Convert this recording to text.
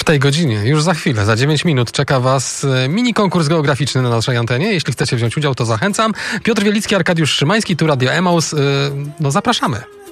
tej godzinie, już za chwilę, za 9 minut czeka Was mini konkurs geograficzny na naszej antenie. Jeśli chcecie wziąć udział, to zachęcam. Piotr Wielicki, Arkadiusz Szymański, tu Radio Emaus. No zapraszamy.